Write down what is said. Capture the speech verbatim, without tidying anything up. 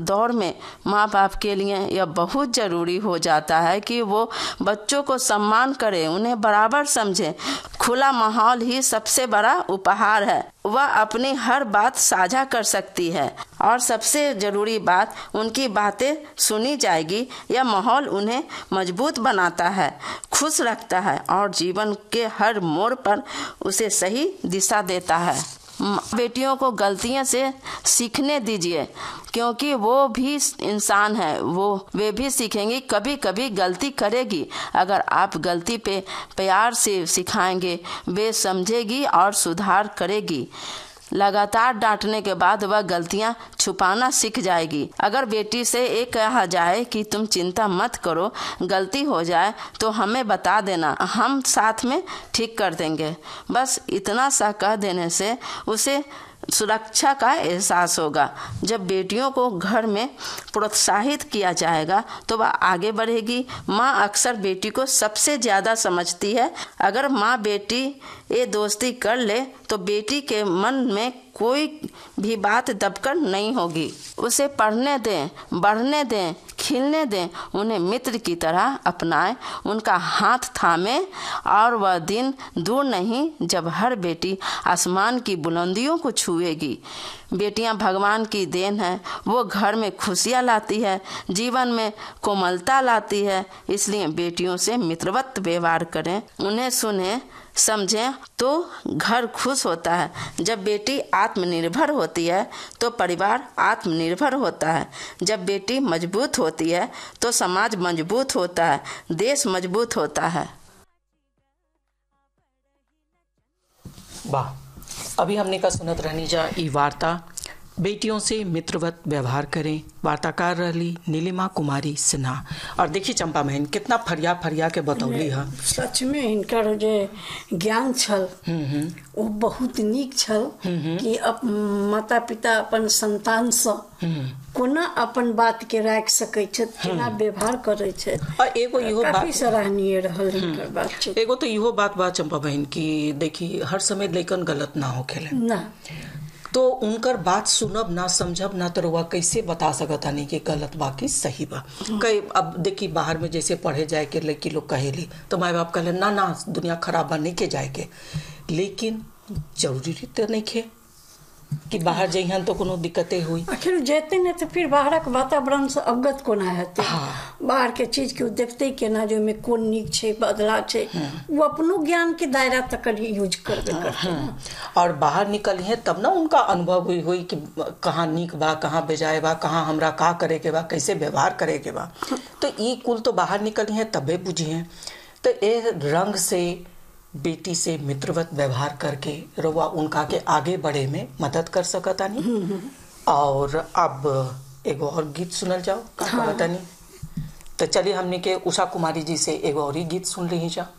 दौड़ में माँ बाप के लिए यह बहुत ज़रूरी हो जाता है कि वो बच्चों को सम्मान करे, उन्हें बराबर समझे। खुला माहौल ही सबसे बड़ा उपहार है। वह अपनी हर बात साझा कर सकती है और सबसे ज़रूरी बात, उनकी बातें सुनी जाएगी। यह माहौल उन्हें मजबूत बनाता है, खुश रखता है और जीवन के हर मोड़ पर उसे सही दिशा देता है। बेटियों को गलतियों से सीखने दीजिए, क्योंकि वो भी इंसान है, वो वे भी सीखेंगी, कभी कभी गलती करेगी। अगर आप गलती पे प्यार से सिखाएंगे, वे समझेगी और सुधार करेगी। लगातार डांटने के बाद वह गलतियां छुपाना सीख जाएगी। अगर बेटी से ये कहा जाए कि तुम चिंता मत करो, गलती हो जाए तो हमें बता देना, हम साथ में ठीक कर देंगे। बस इतना सा कह देने से उसे सुरक्षा का एहसास होगा। जब बेटियों को घर में प्रोत्साहित किया जाएगा तो वह आगे बढ़ेगी। माँ अक्सर बेटी को सबसे ज़्यादा समझती है। अगर माँ बेटी ये दोस्ती कर ले तो बेटी के मन में कोई भी बात दबकर नहीं होगी। उसे पढ़ने दें, बढ़ने दें, खिलने दें, उन्हें मित्र की तरह अपनाएं, उनका हाथ थामें। और वह दिन दूर नहीं जब हर बेटी आसमान की बुलंदियों को छुएगी। बेटियां भगवान की देन है, वो घर में खुशियाँ लाती है, जीवन में कोमलता लाती है। इसलिए बेटियों से मित्रवत व्यवहार करें, उन्हें सुनें, समझें तो घर खुश होता है। जब बेटी आत्मनिर्भर होती है तो परिवार आत्मनिर्भर होता है। जब बेटी मजबूत होती है तो समाज मजबूत होता है, देश मजबूत होता है। वाह, अभी हमने का सुनत रहनी जा ई वार्ता बेटियों से मित्रवत व्यवहार करें। वार्ताकार रहली नीलिमा कुमारी सिन्हा। और देखिए चंपा बहन कितना फरिया फरिया के बतौली है। सच में इनकर जे ज्ञान छल वो बहुत नीक छल कि अप माता पिता अपन संतान से कोना अपन बात के राख सकै छथि, केना व्यवहार करै छथि। और एगो इहो बात काफी सराहनीय रहल इनकर बात छै। एगो तो इहो बात बा चंपा बहन की देखी हर समय लेकिन गलत ना होखेले ना, तो उनकर बात सुनब ना समझब ना तो रुआ कैसे बता सकता नहीं कि गलत बा कि सही बा। कई अब देखी बाहर में जैसे पढ़े जाए के लड़की लोग कहेली तो माँ बाप कहले ना ना दुनिया खराब बा नहीं के जाए के, लेकिन जरूरी तो नहीं खे कि बाहर जइहन तो कोनो दिक्कतें हुई। आखिर जेते नहीं तो फिर बाहरक वातावरण से अवगत कोना हेतै। हाँ। बाहर के चीज के देखते केना जो में कोन नीक छै बदला छै, वो अपनो ज्ञान के दायरा तक यूज करबे करते हैं। और बाहर निकली है तब ना उनका अनुभव हुई हुई कि कहाँ नीक बा, कहाँ बेजाय बा, कहाँ हमरा का करे के बा, कैसे व्यवहार करे के बा। तो ये कुल तो बाहर निकली है तबे बुझी है। तो ये रंग से बेटी से मित्रवत व्यवहार करके रवा उनका के आगे बढ़े में मदद कर सकता नहीं। और अब एगो और गीत सुनल जाओ का हाँ। नहीं तो चलिए हमने के उषा कुमारी जी से एगो और ही गीत सुन ली जा।